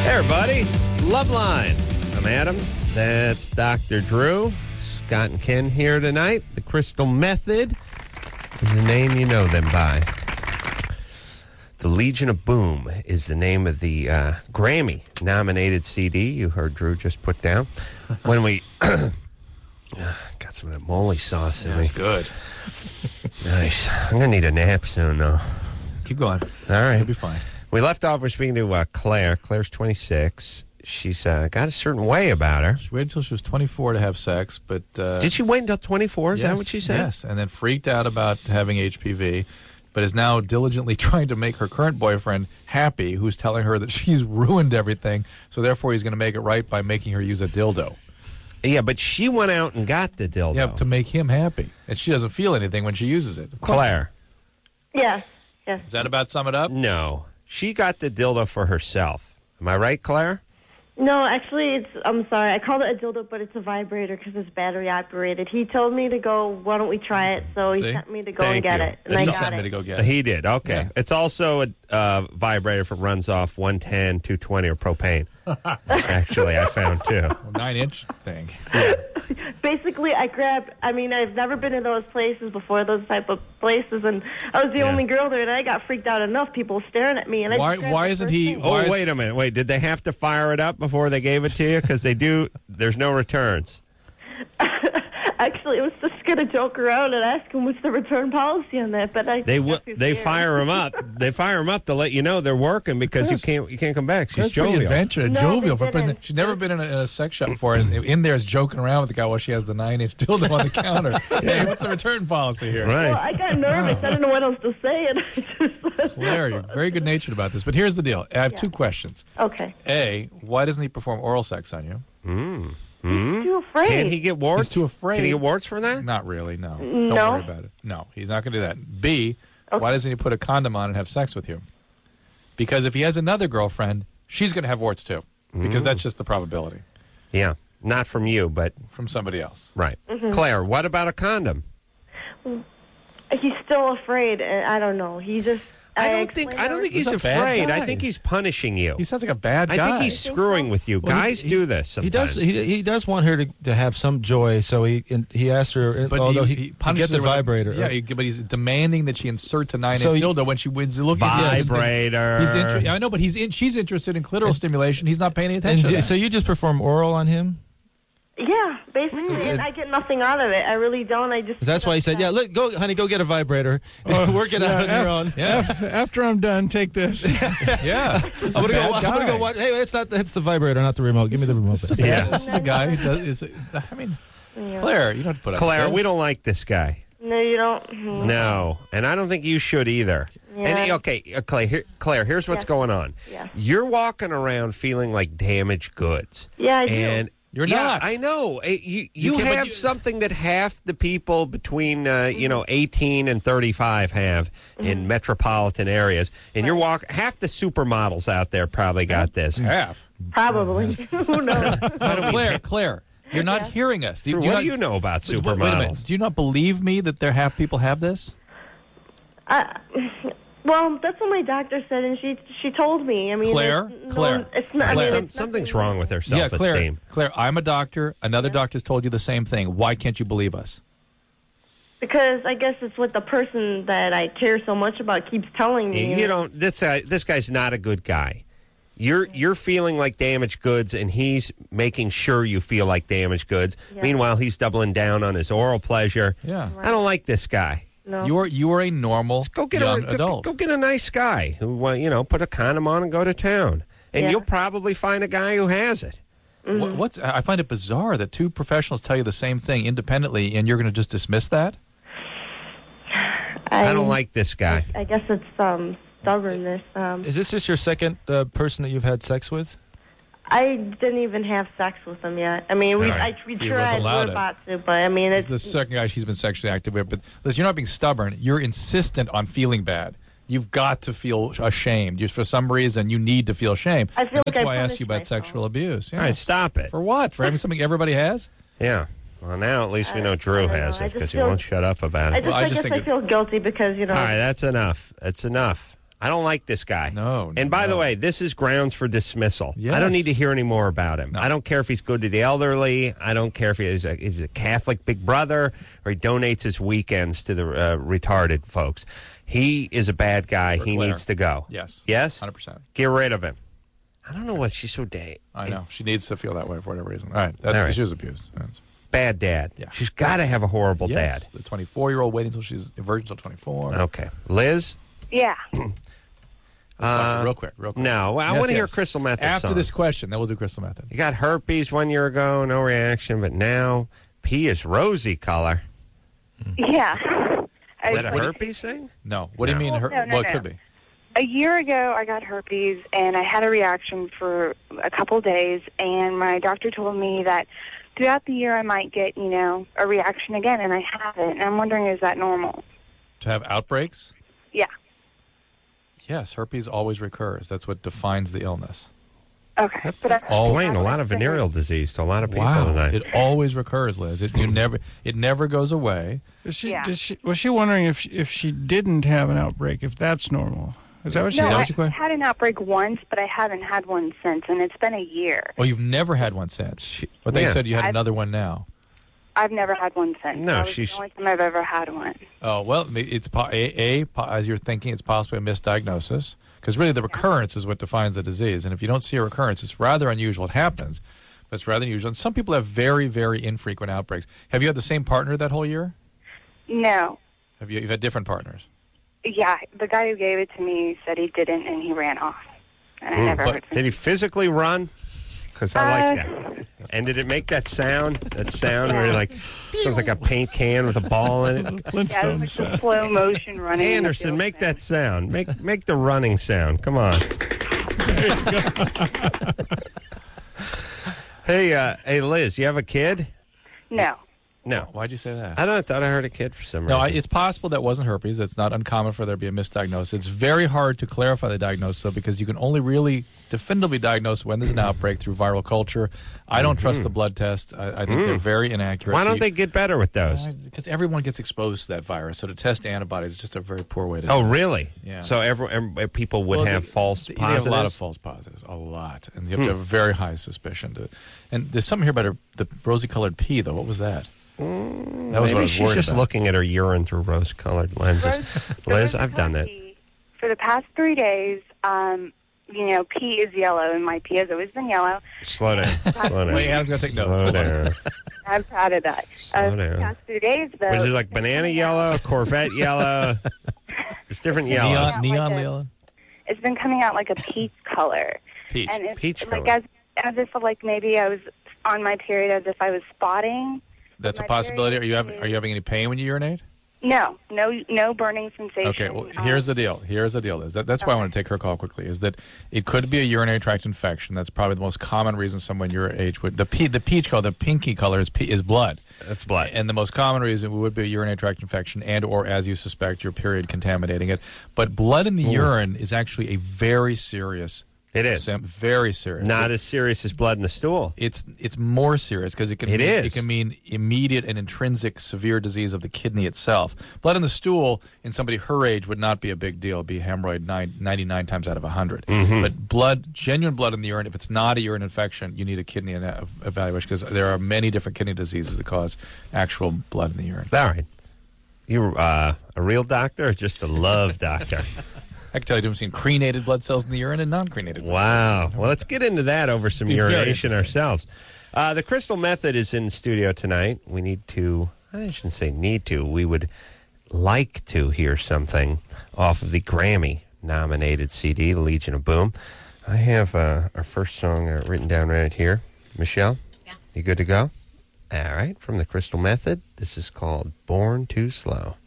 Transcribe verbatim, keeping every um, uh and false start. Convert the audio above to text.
Hey, everybody. Loveline. I'm Adam. That's Doctor Drew. Scott and Ken here tonight. The Crystal Method is the name you know them by. The Legion of Boom is the name of the uh, Grammy-nominated C D you heard Drew just put down. When we got some of that moly sauce in That's me. good. Nice. I'm going to need a nap soon, though. Keep going. All right. You'll be fine. We left off, we're speaking to uh, Claire. Claire's twenty-six. She's uh, got a certain way about her. She waited until she was twenty-four to have sex, but... Uh, Did she wait until twenty-four? Is yes, that what she said? Yes, and then freaked out about having H P V, but is now diligently trying to make her current boyfriend happy, who's telling her that she's ruined everything, so therefore he's going to make it right by making her use a dildo. Yeah, but she went out and got the dildo. Yeah, to make him happy. And she doesn't feel anything when she uses it. Of course Claire. Yes, yes. Does that about sum it up? No. She got the dildo for herself. Am I right, Claire? No, actually, it's. I'm sorry. I called it a dildo, but it's a vibrator because it's battery operated. He told me to go. Why don't we try it? So he See? sent me to go Thank and get you. it, and He I He got sent it. me to go get it. He did. Okay. Yeah. It's also a uh, vibrator if it runs off one ten, two twenty, or propane. Actually, I found too. A nine-inch thing. Basically, I grabbed. I mean, I've never been in those places before, those type of places, and I was the Yeah. only girl there, and I got freaked out enough. People staring at me, and I Why- just grabbed why the isn't first he- thing. Oh, Why is- wait a minute. Wait, did they have to fire it up before they gave it to you? Because they do. There's no returns. Actually, it was just gonna joke around and ask him what's the return policy on that, but I. They got w- too they scared. fire them up. They fire them up to let you know they're working because you can't you can't come back. She's That's pretty jovial. adventurous, No, jovial. they For putting- didn't. she's never been in a, in a sex shop before, and in there is joking around with the guy while she has the nine-inch dildo on the counter. Hey, what's the return policy here? Right. Well, I got nervous. I didn't know what else to say, and I just. Claire, you're very good-natured about this. But here's the deal. I have Yeah. two questions. Okay. A, why doesn't he perform oral sex on you? Mm. He's too afraid. Can he get warts? He's too afraid. Can he get warts from that? Not really, no. Don't No? worry about it. No, he's not going to do that. B, Okay. why doesn't he put a condom on and have sex with you? Because if he has another girlfriend, she's going to have warts too. Because that's just the probability Yeah. Not from you, but from somebody else. right. Mm-hmm. Claire, what about a condom? He's still afraid, and I don't know. He just. I don't think explained I don't think He's he's a bad afraid. guy. I think he's punishing you. He sounds like a bad I guy. think he's think screwing so? with you. Well, he- Guys he- do this He sometimes. does. He, he does want her to, to have some joy, so he and he asked her. But although he, he, he to punishes get the her with- vibrator. Yeah, he, but he's demanding that she insert a nine-inch So he- dildo when she wins. Looking at this, Vibrator. He's inter- I know, but he's in, she's interested in clitoral stimulation. He's not paying any and attention. to j- that. so you just perform oral on him. Yeah, basically, and I get nothing out of it. I really don't. I just. That's why he said, "Yeah, look, go, honey, go get a vibrator. Work it out on your own." yeah, After I'm done, take this. yeah. This is I'm a gonna go. bad I'm gonna guy. go watch. Hey, that's not. That's the vibrator, not the remote. Give me the remote. Yeah. This is a guy who does. Is, I mean, Yeah. Claire, you don't have to put up Claire, with we this. don't like this guy. No, you don't. Mhm. No, and I don't think you should either. Yeah. And okay, uh, Claire, here, Claire, here's what's Yes. going on. Yes. You're walking around feeling like damaged goods. Yeah, I do. And You're yeah, not. I know. Eh, You you, You can't- but have you- something that half the people between uh, you know eighteen and thirty-five have Mm-hmm. in metropolitan areas, and you're walk half the supermodels out there probably got this. half. Probably. Who knows? Claire, Claire, you're not Yeah. hearing us. Do, What do you do not, you know about wait, wait a minute. supermodels? Do you not believe me that there half people have this? uh, well, that's what my doctor said, and she she told me. I mean, Claire? it's, no, Claire? it's not. I Claire. mean, Some, it's something's nothing- wrong with their Yeah, Claire. self-esteem. Claire, I'm a doctor. Another doctor's told you the same thing. Why can't you believe us? Because I guess it's what the person that I care so much about keeps telling me. You don't. This guy. This guy's not a good guy. You're you're feeling like damaged goods, and he's making sure you feel like damaged goods. Yeah. Meanwhile, he's doubling down on his oral pleasure. Yeah. I don't like this guy. No. You're you are a normal Go get young a go, adult. go get a nice guy who uh, you know put a condom on and go to town, and Yeah. you'll probably find a guy who has it. What, what's I find it bizarre that two professionals tell you the same thing independently, and you're going to just dismiss that. I don't like this guy. I guess it's um, stubbornness. Um, Is this just your second uh, person that you've had sex with? I didn't even have sex with him yet. I mean, we All right. I we He was tried, allowed we're it. about to, but I mean, It's it's the second guy she's been sexually active with. But listen, you're not being stubborn. You're insistent on feeling bad. You've got to feel ashamed. You, for some reason, you need to feel shame. I feel And like that's I why I asked you about punished myself. sexual abuse. Yeah. All right, stop it. For what? For having something everybody has? Yeah. Well, now at least we I- know Drew I don't has know. I it just because he feel- won't shut up about I it. just, Well, I I, just guess think I it- feel guilty because you know. All right, that's enough. That's enough. I don't like this guy. No, And by no. the way, this is grounds for dismissal. Yes. I don't need to hear any more about him. No. I don't care if he's good to the elderly. I don't care if he's a, he's a Catholic big brother or he donates his weekends to the uh, retarded folks. He is a bad guy. We're he clear. needs to go. Yes. Yes? one hundred percent. Get rid of him. I don't know what she's so da- I know. She needs to feel that way for whatever reason. All right. That's, All right. She was abused. That's- bad dad. Yeah. She's got to have a horrible yes. The twenty-four-year-old waiting until she's a virgin until twenty-four. dad. Okay. Liz? Yeah. Uh, real quick, real quick. No. Well, I Yes, want to hear yes. Crystal Method After song. this question, then we'll do Crystal Method. You got herpes one year ago, no reaction, but now pee is rosy color. Yeah. Is I- that a herpes thing? No. What do you No. mean? Well, her- no, no, well, it no. could be. A year ago, I got herpes, and I had a reaction for a couple days, and my doctor told me that throughout the year I might get, you know, a reaction again, and I haven't. And I'm wondering, is that normal? To have outbreaks? Yeah. Yes, herpes always recurs. That's what defines the illness. Okay. But I- Explain a lot of venereal disease to a lot of people Wow, tonight. it always recurs, Liz. It you never it never goes away. Is she, Yeah. does she, was she wondering if if she didn't have an outbreak, if that's normal? Is that what she no, that said? what you I quit? had an outbreak once, but I haven't had one since, and it's been a year. Oh, you've never had one since. But they Yeah. said you had I've- another one now. I've never had one since. No, that was she's- the only time I've ever had one. Oh, well, it's po- a, a po- as you're thinking, it's possibly a misdiagnosis because really the recurrence is what defines the disease. And if you don't see a recurrence, it's rather unusual. It happens, but it's rather unusual. And some people have very, very infrequent outbreaks. Have you had the same partner that whole year? No. Have you? You've had different partners. Yeah, the guy who gave it to me said he didn't, and he ran off. And I Mm, never but heard from Did he him. physically run? Because I like Uh, that. And did it make that sound? That sound where you're like, sounds like a paint can with a ball in it. Yeah, it Flintstones. was like the slow motion running. in the Anderson, field make thing. that sound. Make make the running sound. Come on. hey, uh, hey, Liz, you have a kid? No. No. Why'd you say that? I don't. I thought I heard a kid for some No, reason. I, it's possible that wasn't herpes. It's not uncommon for there to be a misdiagnosis. It's very hard to clarify the diagnosis, though, because you can only really definitively diagnose when there's an outbreak through viral culture. I don't trust the blood test. I, I think they're very inaccurate. Why So don't you- they get better with those? Because everyone gets exposed to that virus, so to test antibodies is just a very poor way to. Oh, do it. really? Yeah. So every, every people would Well, have they- false they, positives. They have a lot of false positives, a lot, and you have to have a very high suspicion. To, and there's something here about her, the rosy-colored pee, though. What was that? that was Maybe what I was she's worried just about. looking at her urine through rose-colored lenses. Liz, I've done that. For the past three days, um, you know, pee is yellow, and my pee has always been yellow. Slow down. Slow down. Wait, Adam's gonna take notes. Slow Hold on. down. I'm proud of that. Slow Uh, down. the past three days, though. Was it like banana yellow, Corvette yellow? There's different yellows. Neon, Like neon a- yellow? It's been coming out like a peach color. Peach. And it's Peach like color. as, as if like maybe I was on my period, as if I was spotting. That's a my possibility. Are period you have, is- are you having any pain when you urinate? No, no, no burning sensation. Okay, well, Um, here's the deal. Here's the deal. Is that that's why I want to take her call quickly. Is that it could be a urinary tract infection? That's probably the most common reason someone your age would. The pe- the peach color, the pinky color is pe- is blood. That's blood. And the most common reason would be a urinary tract infection and or, as you suspect, your period contaminating it. But blood in the urine is actually a very serious. It is. sim- very serious. Not It- as serious as blood in the stool. it's it's more serious because it can It mean, is. it can mean immediate and intrinsic severe disease of the kidney itself. Blood in the stool in somebody her age would not be a big deal. It'd be hemorrhoid nine, ninety-nine times out of one hundred. Mm-hmm. But blood, genuine blood in the urine, if it's not a urine infection, you need a kidney ena- evaluation because there are many different kidney diseases that cause actual blood in the urine. All right. You uh, a real doctor or just a love doctor? I can tell you the difference between crenated blood cells in the urine and non-crenated. blood Wow. Well, let's get into that over some Be very urination interesting. ourselves. Uh, the Crystal Method is in studio tonight. We need to, I shouldn't say need to, we would like to hear something off of the Grammy-nominated C D, The Legion of Boom. I have uh, our first song uh, written down right here. Michelle? Yeah. You good to go? All right. From the Crystal Method, this is called Born Too Slow.